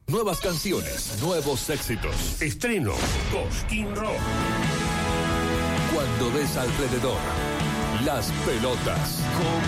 Nuevas canciones, nuevos éxitos. Estreno, Cosquín Rock. Cuando ves alrededor las pelotas